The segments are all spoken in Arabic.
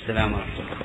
السلام ورحمة الله.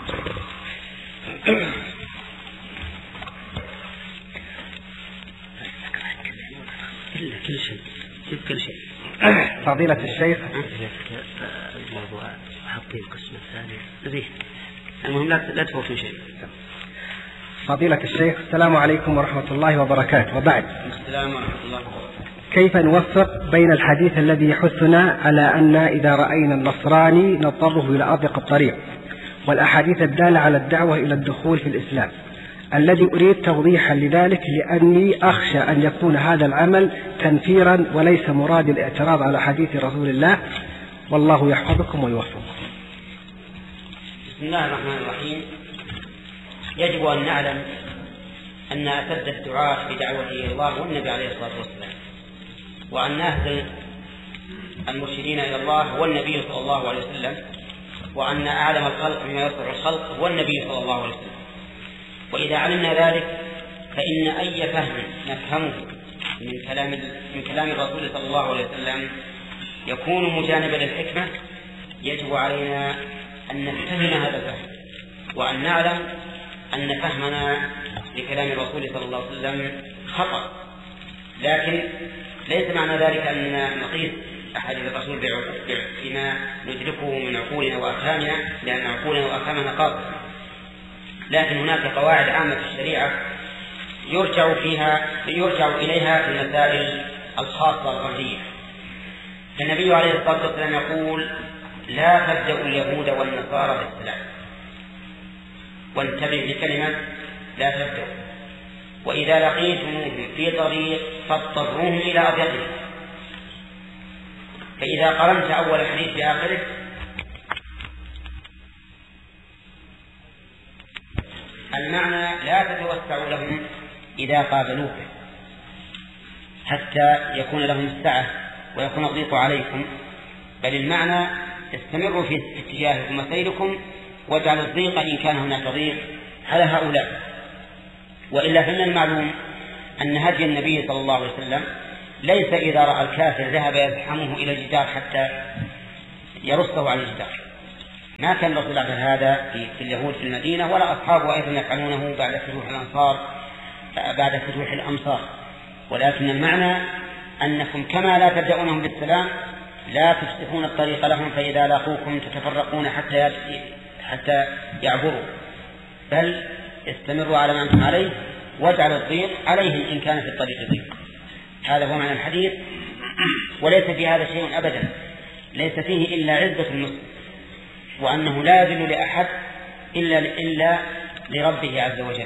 كل شيء كل شيء. فضيلة الشيخ، الموضوع حطي القسم الثاني المهم لا تفوتوا شيء. فضيلة الشيخ، السلام عليكم ورحمة الله وبركاته. وبعد، السلام ورحمة الله وبركاته. كيف نوفق بين الحديث الذي يحثنا على أن إذا رأينا النصراني نضطره إلى أضيق الطريق، والأحاديث الدالة على الدعوة إلى الدخول في الإسلام، الذي أريد توضيحا لذلك لأني أخشى أن يكون هذا العمل تنفيرا وليس مراد الاعتراض على حديث رسول الله، والله يحفظكم ويوفقكم. بسم الله الرحمن الرحيم. يجب أن نعلم أن أسد الدعاة بدعوته إلى الله هو النبي عليه الصلاة والسلام، وأن أهدى المرشدين إلى الله هو النبي صلى الله عليه وسلم، وأن أعلم الخلق بما يصلح الخلق هو النبي صلى الله عليه وسلم. وإذا علمنا ذلك فإن أي فهم نفهمه من كلام الرسول صلى الله عليه وسلم يكون مجانبا للحكمة. يجب علينا أن نفهم هذا الفهم، وأن نعلم أن فهمنا لكلام الرسول صلى الله عليه وسلم خطأ، لكن ليس معنى ذلك أننا نقيس أحاديث الرسول بما ندركه من عقولنا وأفهامنا، لأن عقولنا وأفهامنا قاصرة. لكن هناك قواعد عامة في الشريعة يرجع إليها في المسائل الخاصة الفردية. النبي عليه الصلاة والسلام يقول: لا تبدأوا اليهود والنصارى بالسلام. وانتبه لكلمة لا تبدأوا. وإذا لقيتموهم في طريق فاضطروهم إلى أضيقه. فإذا قرنت أول الحديث بآخره المعنى لا تتوسعوا لهم إذا قابلوك حتى يكون لهم السعة ويكون الضيق عليكم، بل المعنى استمروا في اتجاهكم وسيركم، واجعلوا الضيق إن كان هناك ضيق على هؤلاء. وإلا فإن المعلوم أن هدي النبي صلى الله عليه وسلم ليس إذا رأى الكافر ذهب يزحمه إلى الجدار حتى يرصه على الجدار. ما كان الرسول بعد هذا في اليهود في المدينة، ولا أصحابه أيضا يفعلونه بعد فتوح الأمصار. ولكن المعنى أنكم كما لا تبدأونهم بالسلام لا تفتحون الطريق لهم، فإذا لاقوكم تتفرقون حتى يعبروا، بل استمروا على ما أنتم عليه، واجعلوا الضيق عليهم إن كان في الطريق ضيق. هذا هو معنى الحديث، وليس في هذا شيء أبدا، ليس فيه إلا عزة المسلم، وأنه لا يذل لأحد إلا لربه عز وجل.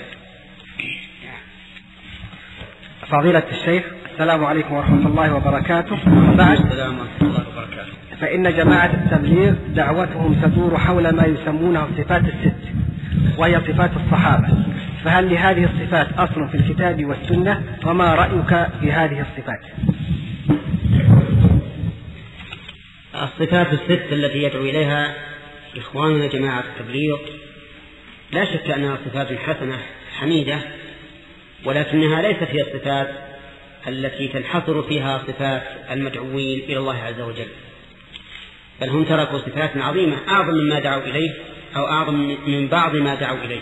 فضيلة الشيخ، السلام عليكم ورحمة الله وبركاته. بعد السلام ورحمة الله وبركاته. فإن جماعة التبليغ دعوتهم تدور حول ما يسمونه الصفات الست، وهي صفات الصحابة، فهل لهذه الصفات أصل في الكتاب والسنة؟ وما رأيك في هذه الصفات؟ الصفات الست التي يدعو إليها إخواننا جماعة التبليغ لا شك أنها صفات حسنة حميدة، ولكنها ليست هي الصفات التي تنحصر فيها صفات المدعوين إلى الله عز وجل، بل هم تركوا صفات عظيمة أعظم مما دعوا إليه، أو أعظم من بعض ما دعوا إليه.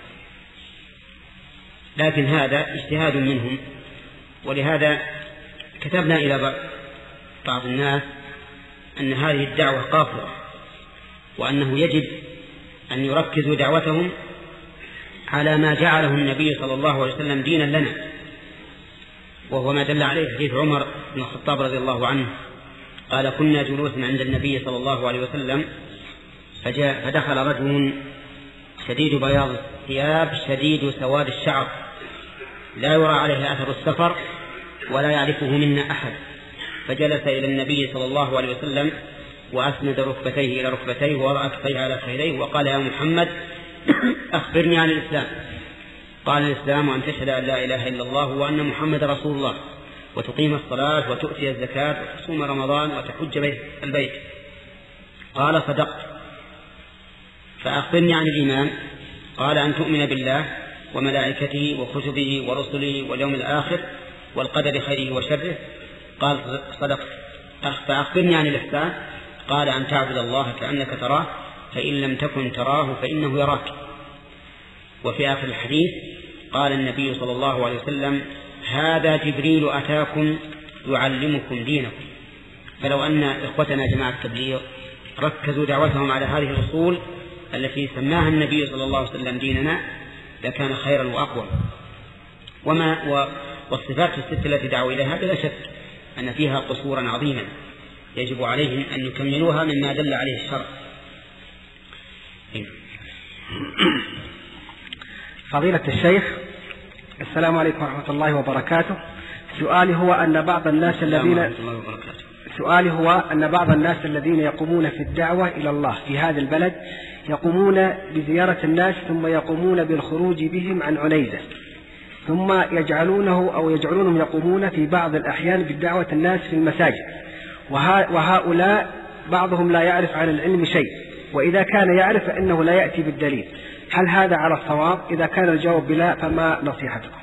لكن هذا اجتهاد منهم، ولهذا كتبنا إلى بعض الناس أن هذه الدعوة قاصرة، وأنه يجب أن يركزوا دعوتهم على ما جعله النبي صلى الله عليه وسلم دينا لنا، وهو ما دل عليه حديث عمر بن الخطاب رضي الله عنه قال: كنا جلوسا عند النبي صلى الله عليه وسلم فدخل رجل شديد بياض الثياب شديد سواد الشعر لا يرى عليه أثر السفر ولا يعرفه منا أحد، فجلس إلى النبي صلى الله عليه وسلم وأسند ركبتيه إلى ركبتيه ووضع كفيه على خيريه وقال: يا محمد أخبرني عن الإسلام. قال: الإسلام أن تشهد أن لا إله إلا الله وأن محمد رسول الله، وتقيم الصلاة وتؤتي الزكاة وتصوم رمضان وتحج البيت. قال: صدقت. فأخبرني عن الإيمان. قال: أن تؤمن بالله وملائكته وكتبه ورسله واليوم الآخر والقدر خيره وشره. قال: صدقت. فأخبرني عن الإحسان. قال: أن تعبد الله كأنك تراه فإن لم تكن تراه فإنه يراك. وفي آخر الحديث قال النبي صلى الله عليه وسلم: هذا جبريل أتاكم يعلمكم دينكم. فلو أن إخوتنا جماعة التبليغ ركزوا دعوتهم على هذه الأصول التي سماها النبي صلى الله عليه وسلم ديننا لكان خيرا وأقوى. والصفات الست التي دعوا إليها بلا شك أن فيها قصورا عظيما يجب عليهم أن يكملوها مما دل عليه الشرع. فضيلة الشيخ، السلام عليكم ورحمة الله وبركاته. سؤالي هو أن بعض الناس الذين يقومون في الدعوة إلى الله في هذا البلد يقومون بزيارة الناس ثم يقومون بالخروج بهم عن عنيزة، ثم يجعلونهم يقومون في بعض الأحيان بالدعوة الناس في المساجد، وهؤلاء بعضهم لا يعرف عن العلم شيء، وإذا كان يعرف فإنه لا يأتي بالدليل. هل هذا على الصواب؟ إذا كان الجواب بلا فما نصيحتكم؟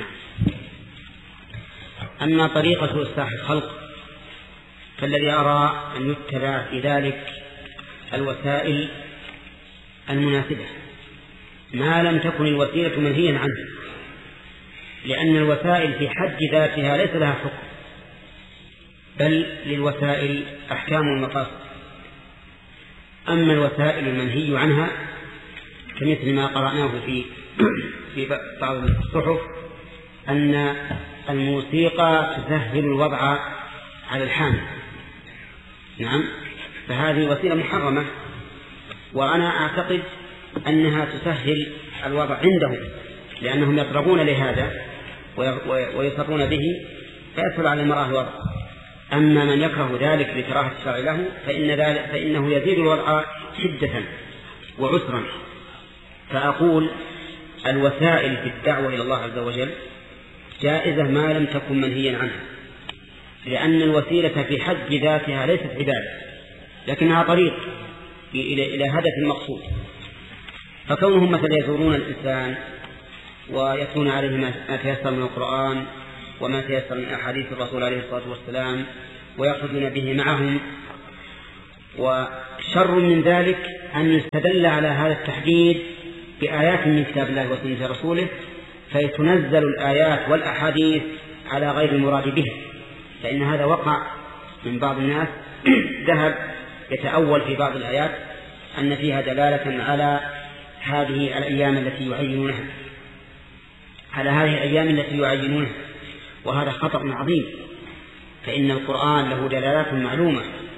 أما طريقة إصلاح الخلق فالذي أرى أن يتبع في ذلك الوسائل المناسبة ما لم تكن الوسيلة منهيا عنه، لأن الوسائل في حد ذاتها ليس لها حكم، بل للوسائل أحكام المقاصد. أما الوسائل المنهي عنها كمثل ما قرأناه في بعض الصحف أن الموسيقى تسهل الوضع على الحامل، نعم، فهذه وسيلة محرمة، وأنا أعتقد أنها تسهل الوضع عندهم لأنهم يطربون لهذا ويصرون به فيسهل على المرأة الوضع. أما من يكره ذلك لكراهة الشرع له فإنه يزيد الوضع شدة وعسرا. فأقول الوسائل في الدعوة إلى الله عز وجل جائزة ما لم تكن منهيا عنها، لأن الوسيلة في حد ذاتها ليست عبادة لكنها طريق إلى هدف المقصود. فكونهم مثلا يزورون الإنسان ويتلون عليه ما تيسر من القرآن وما تيسر من أحاديث الرسول عليه الصلاة والسلام ويأخذون به معهم، وشر من ذلك أن يستدل على هذا التحديد بآيات من كتاب الله وسنة رسوله فيتنزل الآيات والأحاديث على غير المراد به، فإن هذا وقع من بعض الناس ذهب يتأول في بعض الآيات أن فيها دلالة على هذه الأيام التي يعينونها، وهذا خطأ عظيم، فإن القرآن له دلالات معلومة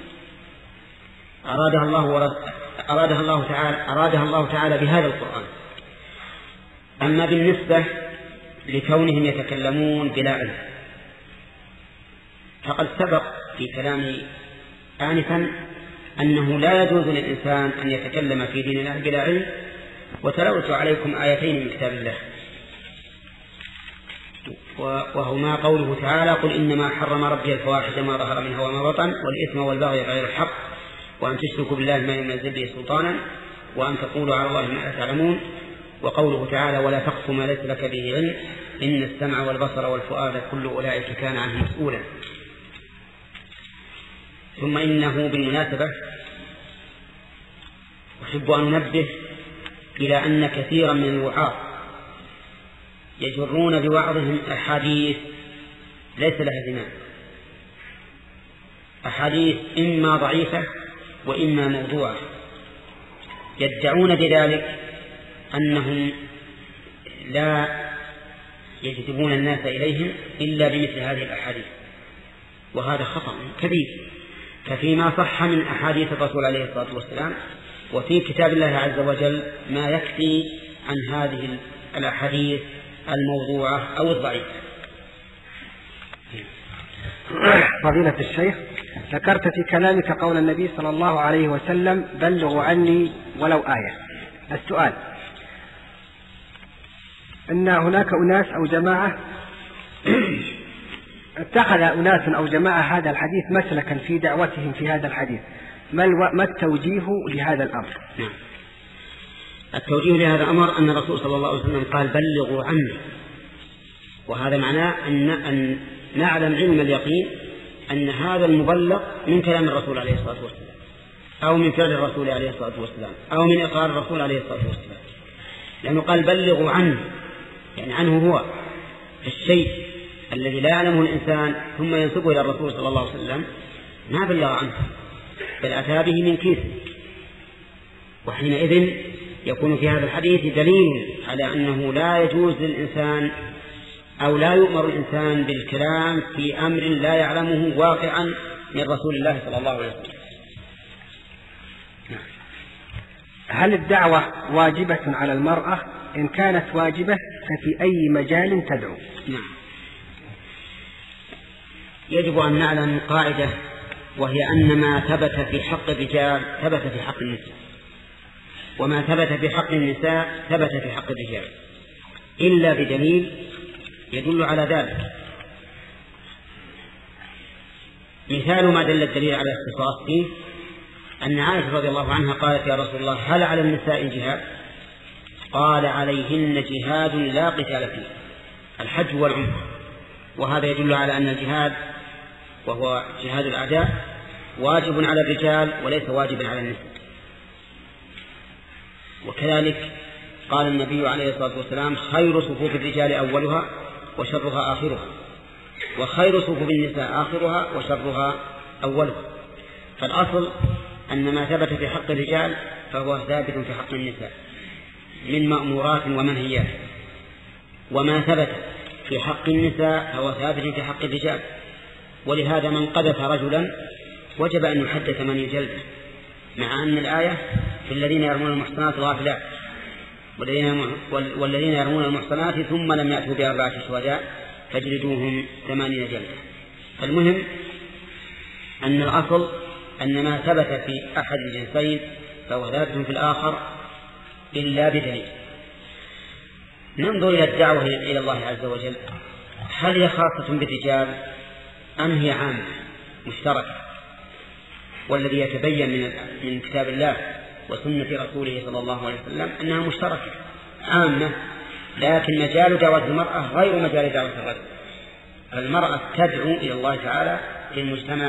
أرادها الله تعالى بهذا القرآن. أما بالنسبة لكونهم يتكلمون بلا علم فقد سبق في كلامي آنفا أنه لا يجوز للإنسان أن يتكلم في دين الله بلا علم، وتلوت عليكم آيتين من كتاب الله، وهما قوله تعالى: قل إنما حرم ربي الفواحش ما ظهر منها وما بطن والإثم والبغي بغير الحق وأن تشركوا بالله ما ينزل به سلطانا وأن تقولوا على الله ما لا تعلمون، وقوله تعالى: ولا تقف ما ليس لك به علم إن السمع والبصر والفؤاد كل أولئك كان عنه مسؤولا. ثم إنه بالمناسبة أحب أن أنبه إلى أن كثيرا من الوعاظ يجرون بوعظهم أحاديث ليس لها زمان، أحاديث إما ضعيفة وإما موضوعة، يدعون بذلك أنهم لا يجذبون الناس إليهم إلا بمثل هذه الأحاديث، وهذا خطأ كبير. ففيما صح من أحاديث الرسول عليه الصلاة والسلام وفي كتاب الله عز وجل ما يكفي عن هذه الأحاديث الموضوعة أو الضعيفة. فضيلة الشيخ، ذكرت في كلامك قول النبي صلى الله عليه وسلم: بلغوا عني ولو آية. السؤال: أن هناك أناس أو جماعة اتخذ أناس أو جماعة هذا الحديث مسلكا في دعوتهم في هذا الحديث، ما التوجيه لهذا الأمر؟ التوجيه لهذا الأمر أن الرسول صلى الله عليه وسلم قال: بلغوا عني، وهذا معناه أن نعلم علم اليقين أن هذا المبلغ من كلام الرسول عليه الصلاة والسلام، أو من فعل الرسول عليه الصلاة والسلام أو من إقرار الرسول عليه الصلاة والسلام، لأنه قال بلغوا عنه، يعني عنه هو الشيء الذي لا يعلمه الإنسان ثم ينسبه إلى الرسول صلى الله عليه وسلم ما بلغ عنه بل أتى به من كيسه. وحينئذ يكون في هذا الحديث دليل على أنه لا يجوز للإنسان أو لا يؤمر الإنسان بالكلام في أمر لا يعلمه واقعا من رسول الله صلى الله عليه وسلم. هل الدعوة واجبة على المرأة؟ إن كانت واجبة ففي أي مجال تدعو؟ نعم، يجب أن نعلم قاعدة، وهي أن ما ثبت في حق الرجال ثبت في حق النساء، وما ثبت في حق النساء ثبت في حق الرجال إلا بدليل يدل على ذلك. مثال ما دل الدليل على اختصاص فيه أن عائشة رضي الله عنها قالت: يا رسول الله هل على النساء جهاد؟ قال: عليهن جهاد لا قتال فيه، الحج والعمرة. وهذا يدل على أن الجهاد وهو جهاد الأعداء واجب على الرجال وليس واجبا على النساء. وكذلك قال النبي عليه الصلاة والسلام: خير صفوف الرجال أولها وشرها آخرها، وخير صفوف النساء آخرها وشرها أولها. فالأصل أن ما ثبت في حق الرجال فهو ثابت في حق النساء من مأمورات ومنهيات، وما ثبت في حق النساء فهو ثابت في حق الرجال. ولهذا من قذف رجلا وجب أن يحد 8 جلدة، مع أن الآية في الذين يرمون المحصنات الغافلات والذين يرمون المحصنات ثم لم يأتوا ب4 شهداء فاجلدوهم 80 جلدة. فالمهم أن الأصل أن ما ثبت في أحد الجنسين فهو ثابت في الآخر إلا بدليل. ننظر إلى الدعوة إلى الله عز وجل، هل هي خاصة بالرجال أم هي عامة مشتركة؟ والذي يتبين من كتاب الله وسنة رسوله صلى الله عليه وسلم أنها مشتركة عامة، لكن مجال دعوة المرأة غير مجال دعوة الرجل. المرأة تدعو إلى الله تعالى في المجتمع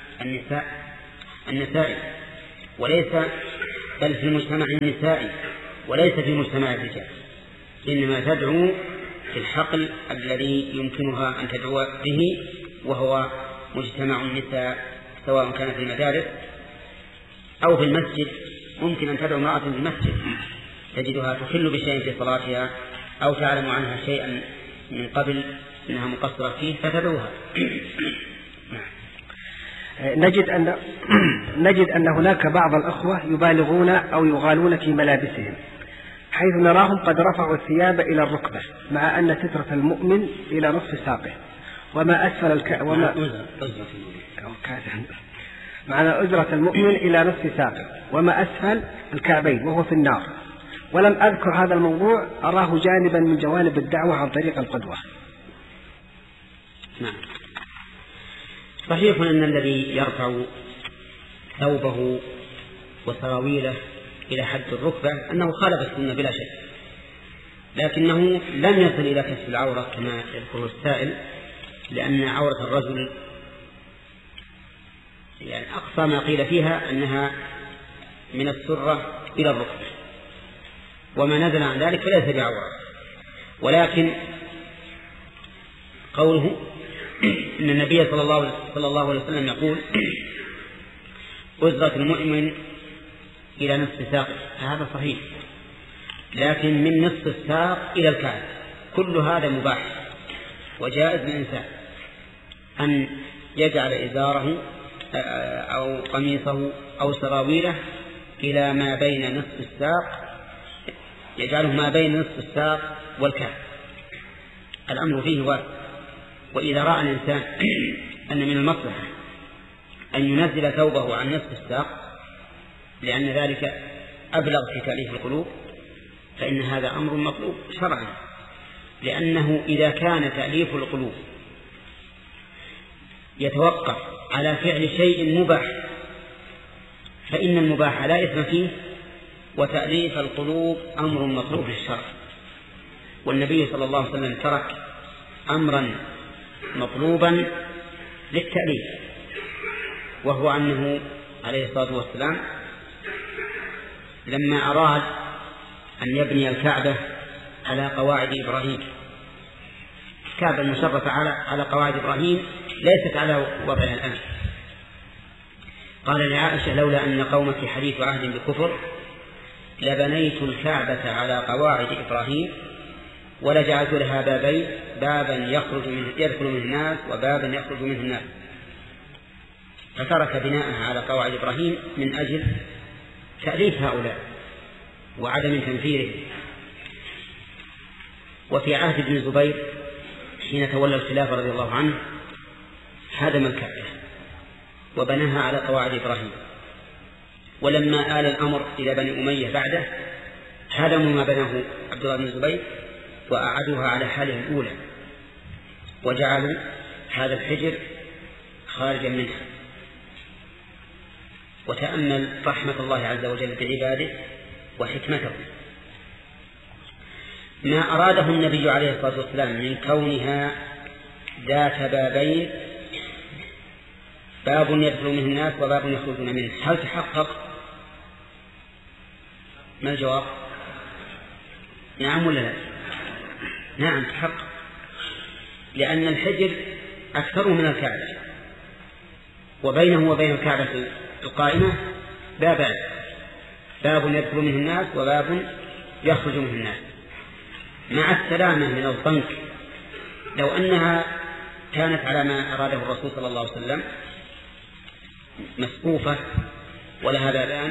النسائي وليس بل في المجتمع النسائي وليس في مجتمع الرجال، إنما تدعو في الحقل الذي يمكنها أن تدعو به، وهو مجتمع النساء، سواء كان في المدارس أو في المسجد. ممكن أن تدعو امرأة في المسجد تجدها تخل بشيء في صلاتها أو تعلم عنها شيئا من قبل أنها مقصرة فيه فتدعوها. نجد أن هناك بعض الأخوة يبالغون أو يغالون في ملابسهم، حيث نراهم قد رفعوا الثياب إلى الركبة، مع أن سترة المؤمن إلى نصف ساقه، وما أسفل معنى أزرة المؤمن إلى نصف ساقه وما أسفل الكعبين وهو في النار. ولم أذكر هذا الموضوع، أراه جانبا من جوانب الدعوة عن طريق القدوة. نعم، صحيح أن الذي يرفع ثوبه وسراويله إلى حد الركبة أنه خالف السنة بلا شك، لكنه لم يصل إلى كشف العورة كما يذكر السائل، لأن عورة الرجل يعني أقصى ما قيل فيها أنها من السرة إلى الركبة، وما نزل عن ذلك فليس بعورة. ولكن قوله إن النبي صلى الله عليه وسلم يقول: أزرة المؤمن إلى نصف ساق، هذا صحيح، لكن من نصف الساق إلى الكعب كل هذا مباح وجائز للإنسان أن يجعل إزاره أو قميصه أو سراويله إلى ما بين نصف الساق، يجعله ما بين نصف الساق والكعب، الأمر فيه واسع. وإذا رأى الإنسان أن من المصلحة أن ينزل ثوبه عن نصف الساق لأن ذلك أبلغ في تأليف القلوب، فإن هذا أمر مطلوب شرعا، لأنه إذا كان تأليف القلوب يتوقف على فعل شيء مباح فإن المباح لا إثم فيه، وتأليف القلوب أمر مطلوب في الشرع. والنبي صلى الله عليه وسلم ترك أمرا مطلوبا للتأليف، وهو أنه عليه الصلاة والسلام لما أراد أن يبني الكعبة على قواعد إبراهيم، الكعبة المشرفة على قواعد إبراهيم ليست على وضعها الآن، قال لعائشة: لولا أن قومك حديث عهد بكفر لبنيت الكعبة على قواعد إبراهيم ولجعلت لها بابين، بابا يدخل منه الناس وبابا يخرج منه الناس. فترك بناءها على قواعد إبراهيم من أجل تأليف هؤلاء وعدم تنفيره. وفي عهد ابن الزبير حين تولى الخلافة رضي الله عنه هدم الكعبة وبناها على قواعد إبراهيم، ولما آل الأمر إلى بني أمية بعده هدموا ما بناه عبد الله بن الزبير وأعادوها على حالها الأولى وجعلوا هذا الحجر خارجا منها. وتأمل رحمة الله عز وجل بعباده وحكمته. ما أراده النبي عليه الصلاة والسلام من كونها ذات بابين، باب يدخل منه الناس وباب يخرجون منه، هل تحقق؟ ما الجواب؟ نعم ولا لا؟ نعم تحقق، لأن الحجر أكثره من الكعبة، وبينه وبين الكعبة القائمة بابان، باب يدخل منه الناس وباب يخرج منه الناس، مع السلامة من الضنك. لو أنها كانت على ما أراده الرسول صلى الله عليه وسلم مسقوفة ولها بابان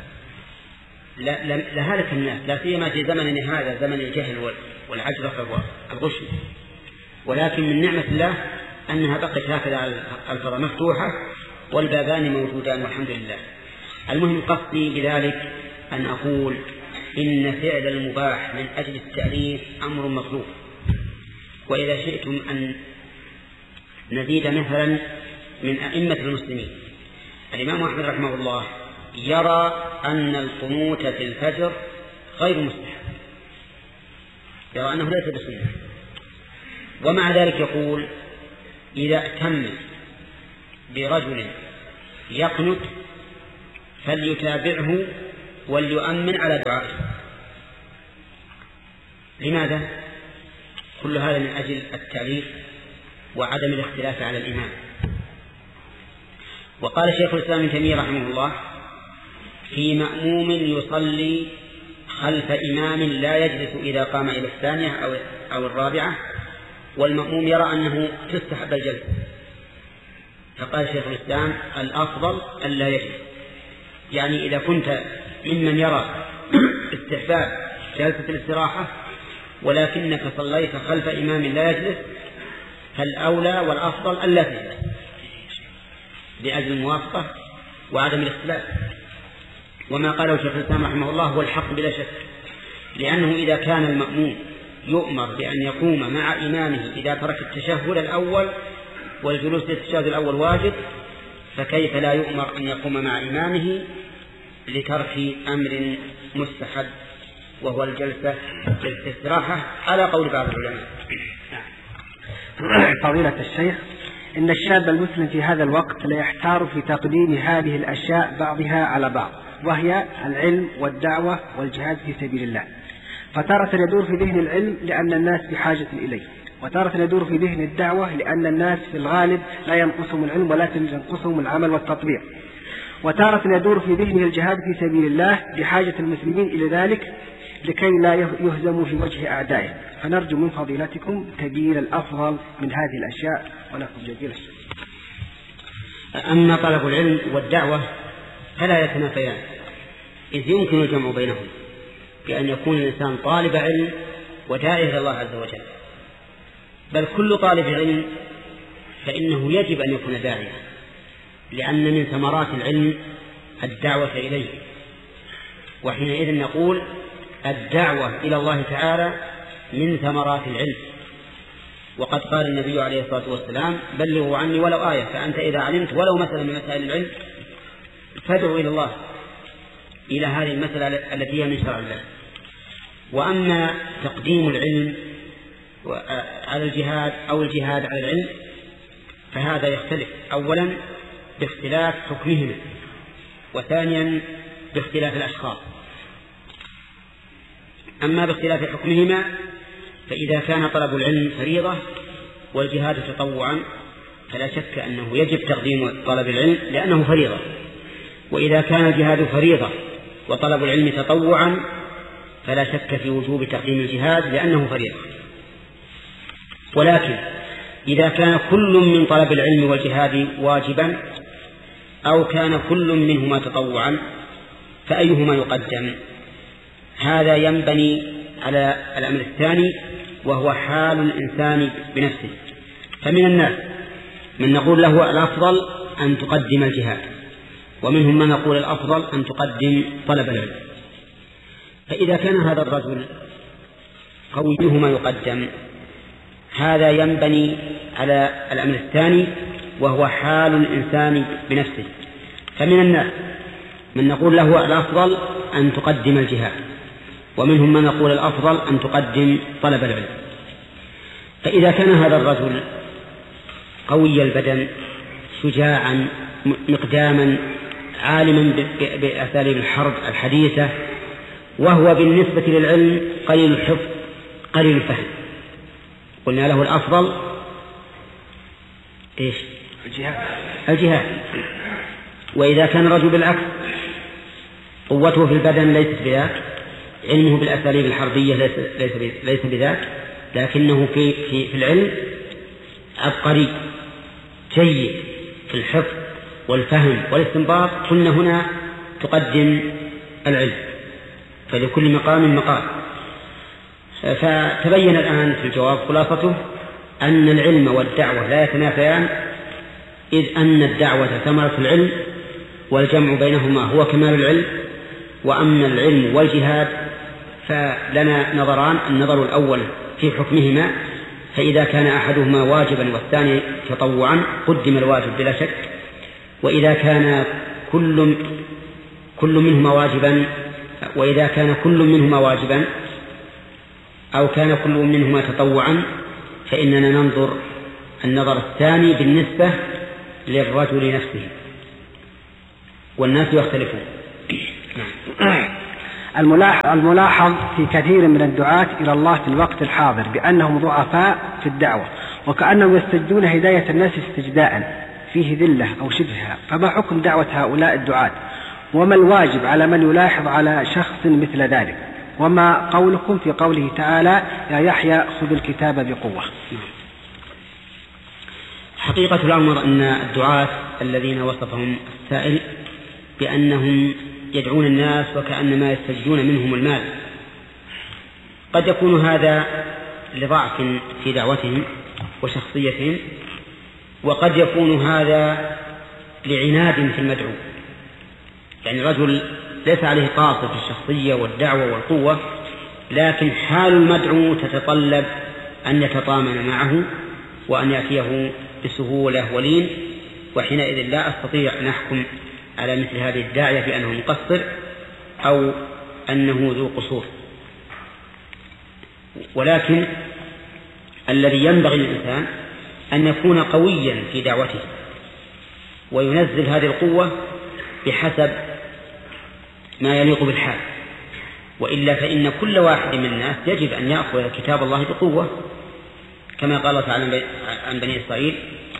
لهلك الناس، لا سيما في زمننا هذا زمن الجهل والعجرة والغش. ولكن من نعمة الله أنها بقت هكذا الفضاء مفتوحة والبابان موجودان والحمد لله. المهم قصدي بذلك أن أقول إن فعل المباح من أجل التأليف أمر مطلوب. وإذا شئتم أن نزيد مثلا من أئمة المسلمين، الإمام أحمد رحمه الله يرى أن القنوت في الفجر غير مستحب، يرى أنه ليس بسنة، ومع ذلك يقول إذا ائتم برجل يقنت فليتابعه وليؤمن على دعائه. لماذا؟ كل هذا من أجل التعليق وعدم الاختلاف على الإمام. وقال شيخ الإسلام ابن تيمية رحمه الله في مأموم يصلي خلف إمام لا يجلس إذا قام إلى الثانية أو الرابعة، والمأموم يرى أنه تستحب الجلسة، فقال شيخ الإسلام الأفضل ألا يجلس. يعني إذا كنت ممن يرى استحباب جلسة الاستراحة ولكنك صليت خلف إمام لا يجلس فالأولى والأفضل ألا تجلس لأجل الموافقة وعدم الاختلاف. وما قاله شيخ الإسلام رحمه الله هو الحق بلا شك، لأنه إذا كان المأموم يؤمر بأن يقوم مع إمامه إذا ترك التشهد الأول والجلوس للتشهد الأول واجب، فكيف لا يؤمر أن يقوم مع إمامه لترك أمر مستحب وهو الجلسة للاستراحة على قول بعض العلماء. فضيلة الشيخ، إن الشاب المسلم في هذا الوقت لا يحتار في تقديم هذه الأشياء بعضها على بعض، وهي العلم والدعوة والجهاد في سبيل الله. فتارة يدور في ذهن العلم لأن الناس بحاجة إليه، وتارة يدور في ذهن الدعوة لأن الناس في الغالب لا ينقصهم العلم ولكن ينقصهم العمل والتطبيق، وتارة يدور في ذهنه الجهاد في سبيل الله بحاجة المسلمين إلى ذلك لكي لا يهزموا في وجه أعدائه. فنرجو من فضيلتكم تبيين الأفضل من هذه الأشياء، ولكم جزيل الشكر. أما طلب العلم والدعوة فلا يتنافيان، إذ يمكن الجمع بينهم بأن يكون الإنسان طالب علم وداعي إلى الله عز وجل، بل كل طالب علم فإنه يجب أن يكون داعيا، لأن من ثمرات العلم الدعوة إليه. وحينئذ نقول الدعوة إلى الله تعالى من ثمرات العلم. وقد قال النبي عليه الصلاة والسلام بلغوا عني ولو آية، فأنت إذا علمت ولو مثلا من مسائل العلم فادعو إلى الله إلى هذه المسألة التي هي من شرع الله. وأما تقديم العلم على الجهاد أو الجهاد على العلم فهذا يختلف، أولا باختلاف حكمهما، وثانيا باختلاف الأشخاص. أما باختلاف حكمهما فإذا كان طلب العلم فريضة والجهاد تطوعا فلا شك أنه يجب تقديم طلب العلم لأنه فريضة، وإذا كان الجهاد فريضة وطلب العلم تطوعا فلا شك في وجوب تقديم الجهاد لأنه فريضة. ولكن إذا كان كل من طلب العلم والجهاد واجبا أو كان كل منهما تطوعا فأيهما يقدم؟ هذا ينبني على الأمر الثاني وهو حال الإنسان بنفسه. فمن الناس من نقول له الأفضل أن تقدم الجهاد، ومنهم من نقول الأفضل أن تقدم طلب العلم. فإذا كان هذا الرجل قويهما يقدم هذا ينبني على الأمر الثاني وهو حال الإنسان بنفسه. فمن الناس من نقول له الأفضل أن تقدم الجهاد، ومنهم من نقول الأفضل أن تقدم طلب العلم. فإذا كان هذا الرجل قوي البدن شجاعا مقداما عالما بأساليب الحرب الحديثة وهو بالنسبة للعلم قليل الحفظ قليل الفهم، قلنا له الأفضل إيش؟ الجهاد. وإذا كان الرجل بالعكس قوته في البدن ليست بذاك، علمه بالأساليب الحربية ليس بذاك، لكنه في العلم عبقري جيد في الحفظ والفهم والاستنباط، قلنا هنا تقدم العلم، فلكل مقام مقال. فتبين الآن في الجواب خلاصته أن العلم والدعوة لا يتنافيان، إذ أن الدعوة ثمرة العلم والجمع بينهما هو كمال العلم، وأما العلم والجهاد فلنا نظران: النظر الأول في حكمهما، فإذا كان أحدهما واجبا والثاني تطوعا قدم الواجب بلا شك، وإذا كان كل منهما واجبا أو كان كل منهما تطوعا فإننا ننظر النظر الثاني بالنسبة للرجل نفسه، والناس يختلفون. الملاحظ في كثير من الدعاة إلى الله في الوقت الحاضر بأنهم ضعفاء في الدعوة، وكأنهم يستجدون هداية الناس استجداء فيه ذلة أو شبهها. فما حكم دعوة هؤلاء الدعاة؟ وما الواجب على من يلاحظ على شخص مثل ذلك؟ وما قولكم في قوله تعالى: يا يحيى خذ الكتاب بقوة؟ حقيقة الأمر أن الدعاة الذين وصفهم السائل بأنهم يدعون الناس وكأنما يستجدون منهم المال، قد يكون هذا لضعف في دعوتهم وشخصيتهم، وقد يكون هذا لعناد في المدعو. يعني الرجل ليس عليه قاصر في الشخصية والدعوة والقوة، لكن حال المدعو تتطلب أن يتطامن معه وأن يأتيه بسهولة ولين، وحينئذ لا أستطيع أن أحكم على مثل هذه الداعية بأنه مقصر أو أنه ذو قصور. ولكن الذي ينبغي للإنسان أن يكون قويا في دعوته وينزل هذه القوة بحسب ما يليق بالحال، وإلا فإن كل واحد من الناس يجب أن يأخذ كتاب الله بقوة، كما قال الله تعالى عن بني إسرائيل: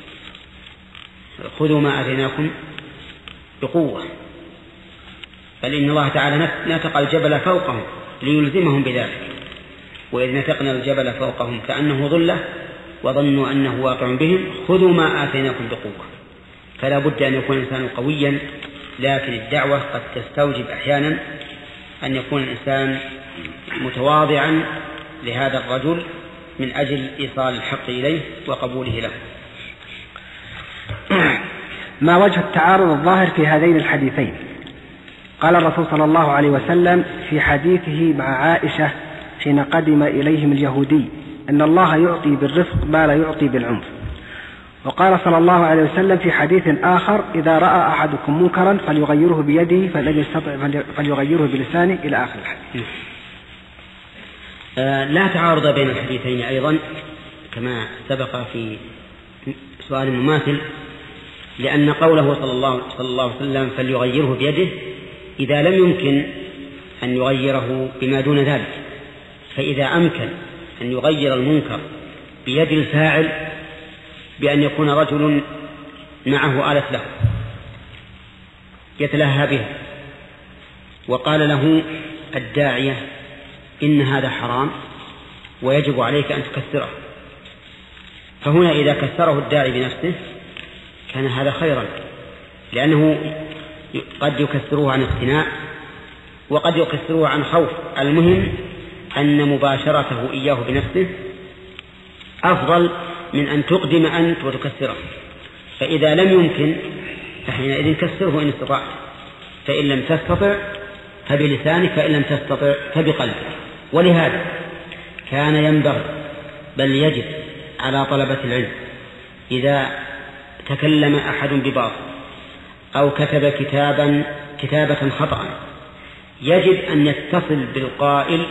خذوا ما آتيناكم بقوة. بل إن الله تعالى نتق الجبل فوقهم ليلزمهم بذلك، وإذ نتقنا الجبل فوقهم كأنه ظلة وظنوا أنه واقع بهم خذوا ما آتيناكم بقوة. فلا بد أن يكون الإنسان قويا، لكن الدعوة قد تستوجب أحيانا أن يكون الإنسان متواضعا لهذا الرجل من أجل إيصال الحق إليه وقبوله له. ما وجه التعارض الظاهر في هذين الحديثين؟ قال الرسول صلى الله عليه وسلم في حديثه مع عائشة حين قدم إليهم اليهودي: إن الله يعطي بالرفق ما لا يعطي بالعنف. وقال صلى الله عليه وسلم في حديث آخر: إذا رأى أحدكم منكرا فليغيره بيده فلن يستطع فليغيره بلسانه، إلى آخر الحديث. لا تعارض بين الحديثين أيضا كما سبق في سؤال مماثل، لأن قوله صلى الله عليه وسلم فليغيره بيده إذا لم يمكن أن يغيره بما دون ذلك، فإذا أمكن أن يغير المنكر بيد الفاعل بأن يكون رجل معه آلة له يتلهى بها وقال له الداعية إن هذا حرام ويجب عليك أن تكسره، فهنا إذا كسره الداعي بنفسه كان هذا خيرا، لأنه قد يكسره عن اقتناع وقد يكسره عن خوف. المهم أن مباشرته إياه بنفسه أفضل من أن تقدم أنت وتكسره. فإذا لم يمكن فحينئذ كسره إن استطعت، فإن لم تستطع فبلسانك، فإن لم تستطع فبقلبك. ولهذا كان ينبغي بل يجب على طلبة العلم إذا تكلم أحد بباطل أو كتب كتابة خطأ يجب أن يتصل بالقائل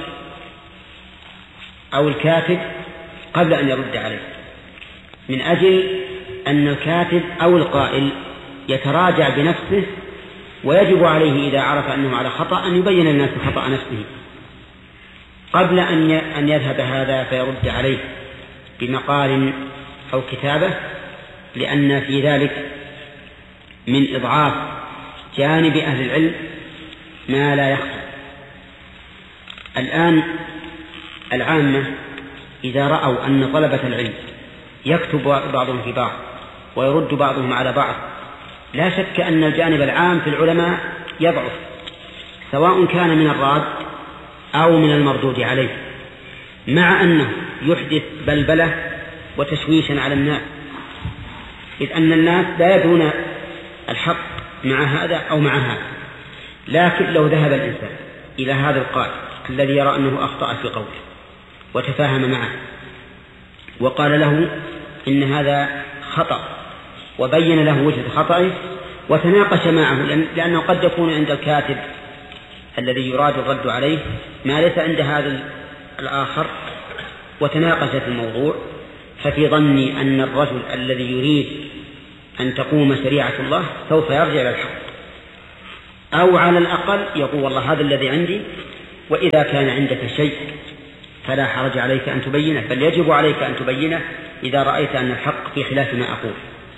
أو الكاتب قبل أن يرد عليه، من أجل أن الكاتب أو القائل يتراجع بنفسه، ويجب عليه إذا عرف أنه على خطأ أن يبين للناس خطأ نفسه قبل أن يذهب هذا فيرد عليه بمقال أو كتابة، لأن في ذلك من إضعاف جانب أهل العلم ما لا يخفى. الآن العامة إذا رأوا أن طلبة العلم يكتب بعضهم في بعض ويرد بعضهم على بعض، لا شك أن الجانب العام في العلماء يضعف، سواء كان من الراد أو من المردود عليه، مع أنه يحدث بلبلة وتشويشا على الناس، إذ أن الناس لا يدرون الحق مع هذا أو مع هذا. لكن لو ذهب الإنسان إلى هذا القائل الذي يرى أنه أخطأ في قوله وتفاهم معه وقال له إن هذا خطأ وبين له وجه خطأه وتناقش معه، لأنه قد يكون عند الكاتب الذي يراد الرد عليه ما ليس عند هذا الآخر، وتناقش في الموضوع، ففي ظني أن الرجل الذي يريد أن تقوم شريعة الله سوف يرجع إلى الحق، أو على الأقل يقول والله هذا الذي عندي، وإذا كان عندك شيء فلا حرج عليك أن تبينه، بل يجب عليك أن تبينه إذا رأيت أن الحق في خلاف ما أقول.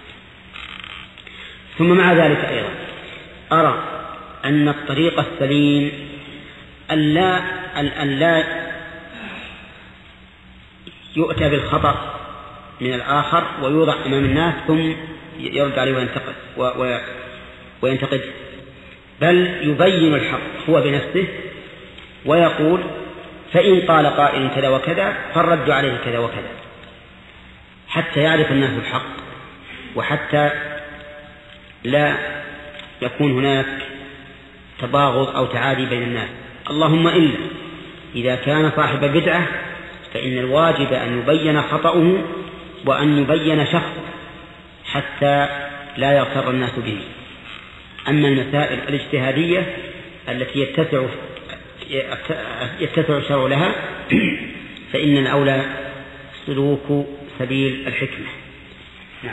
ثم مع ذلك أيضا أرى أن الطريق السليم أن لا يؤتى بالخطأ من الآخر ويوضع أمام الناس ثم يرد عليه وينتقد، بل يبين الحق هو بنفسه ويقول فإن قال قائل كذا وكذا فالرد عليه كذا وكذا، حتى يعرف الناس الحق وحتى لا يكون هناك تباغض أو تعادي بين الناس. اللهم إلا إذا كان صاحب بدعة فإن الواجب أن يبين خطأه وأن يبين شخصه حتى لا يغتر الناس به. أما المسائل الاجتهادية التي يتسع الشرع لها فإن الأولى سلوك سبيل الحكمة. نعم.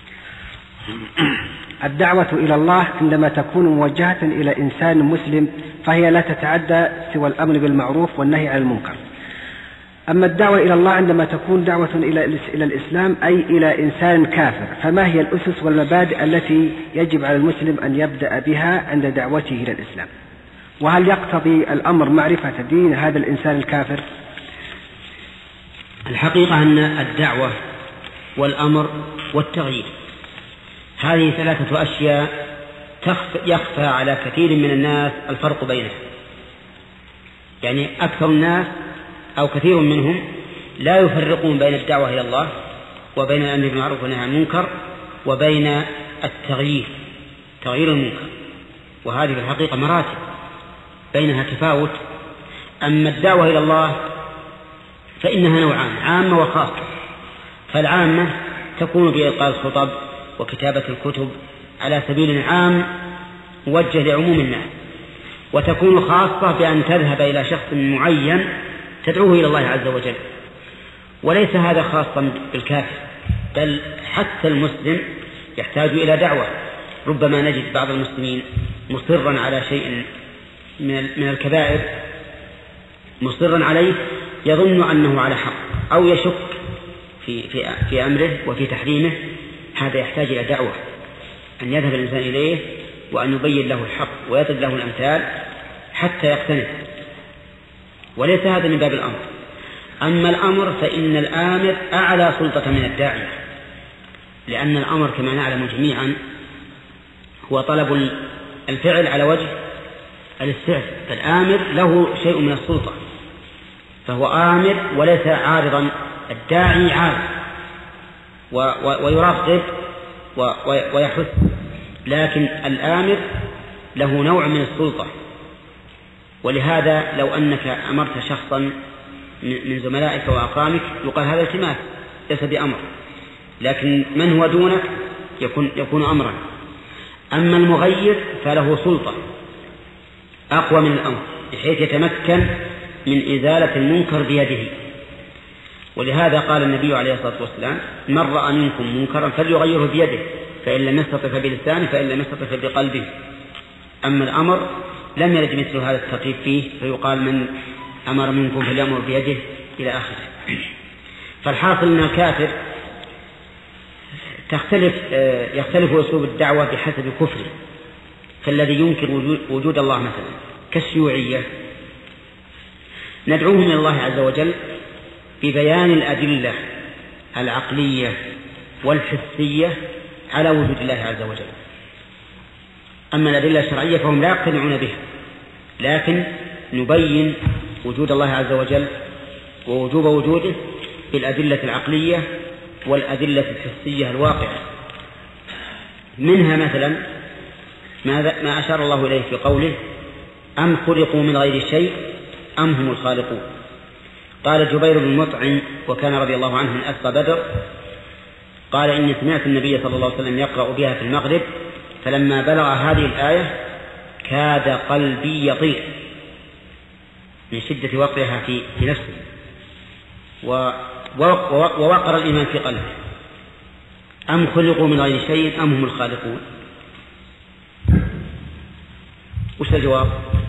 الدعوة إلى الله عندما تكون موجهة إلى إنسان مسلم فهي لا تتعدى سوى الأمر بالمعروف والنهي عن المنكر. أما الدعوة إلى الله عندما تكون دعوة إلى الإسلام أي إلى إنسان كافر، فما هي الأسس والمبادئ التي يجب على المسلم أن يبدأ بها عند دعوته إلى الإسلام؟ وهل يقتضي الأمر معرفة دين هذا الإنسان الكافر؟ الحقيقة أن الدعوة والأمر والتغيير هذه ثلاثة أشياء يخفى على كثير من الناس الفرق بينها. يعني أكثر الناس أو كثير منهم لا يفرقون بين الدعوة إلى الله وبين الأمر بالمعروف والنهي عن المنكر وبين تغيير المنكر، وهذه في الحقيقة مراتب بينها تفاوت. أما الدعوة إلى الله فإنها نوعان، عامة وخاصة. فالعامة تكون بإلقاء الخطب وكتابة الكتب على سبيل عام موجه لعموم الناس، وتكون خاصة بأن تذهب إلى شخص معين تدعوه إلى الله عز وجل. وليس هذا خاصا بالكافر، بل حتى المسلم يحتاج إلى دعوة. ربما نجد بعض المسلمين مصرا على شيء من الكبائر مصرا عليه يظن أنه على حق أو يشك في أمره وفي تحريمه، هذا يحتاج إلى دعوة، أن يذهب الإنسان إليه وأن يبين له الحق ويضرب له الأمثال حتى يقتنع، وليس هذا من باب الأمر. أما الأمر فإن الآمر أعلى سلطة من الداعية، لأن الأمر كما نعلم جميعا هو طلب الفعل على وجه الاستعفاء، فالآمر له شيء من السلطة، فهو آمر وليس عارضا. الداعي عارض ويرغب ويحث، لكن الآمر له نوع من السلطة. ولهذا لو أنك أمرت شخصا من زملائك وأقرانك يقال هذا التماس ليس بأمر، لكن من هو دونك يكون أمرا. أما المغير فله سلطة أقوى من الأمر، بحيث يتمكن من إزالة المنكر بيده. ولهذا قال النبي عليه الصلاة والسلام: من رأى منكم منكرا فليغيره بيده، فإن لم يستطع فبلسانه، فإن لم يستطع فبقلبه. أما الأمر لم يرد مثل هذا الترتيب فيه، فيقال: من أمر منكم فليأمر بيده إلى آخره. فالحاصل أن الكافر يختلف أسلوب الدعوة بحسب كفره، فالذي ينكر وجود الله مثلا كالشيوعية ندعوهم إلى الله عز وجل ببيان الأدلة العقلية والحسية على وجود الله عز وجل. أما الأدلة الشرعية فهم لا يقتنعون بها، لكن نبين وجود الله عز وجل ووجوب وجوده بالأدلة العقلية والأدلة الحسية الواقعة. منها مثلا ما أشار الله إليه في قوله: أم خلقوا من غير شيء أم هم الخالقون. قال جبير بن مطعم، وكان رضي الله عنه من أسقى بدر، قال: إني سمعت النبي صلى الله عليه وسلم يقرأ بها في المغرب، فلما بلغ هذه الآية كاد قلبي يطير من شدة وقعها في نفسه، ووقر الإيمان في قلبه. أم خلقوا من غير شيء أم هم الخالقون. وش الجواب؟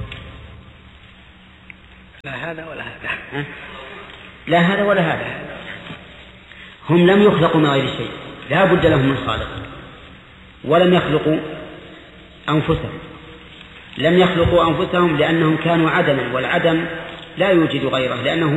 لا هذا ولا هذا. لا هذا ولا هذا. هم لم يخلقوا من غير شيء، لا بد لهم من خالق، ولم يخلقوا أنفسهم. لم يخلقوا أنفسهم لأنهم كانوا عدما، والعدم لا يوجد غيره، لأنه